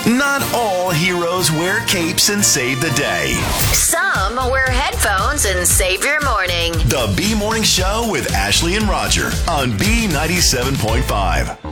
Not all heroes wear capes and save the day. Some wear headphones and save your morning. The B Morning Show with Ashley and Roger on B97.5.